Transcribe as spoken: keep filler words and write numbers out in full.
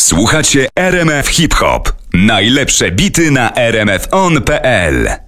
Słuchacie R M F Hip Hop. Najlepsze bity na r m f on kropka p l.